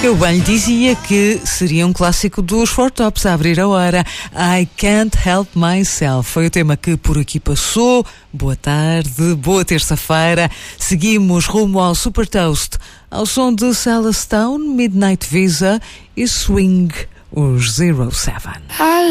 Eu bem lhe dizia que seria um clássico dos Four Tops a abrir a hora. I Can't Help Myself foi o tema que por aqui passou. Boa tarde, boa terça-feira. Seguimos rumo ao Super Toast, ao som de Celestone, Midnight Visa e Swing, os 07.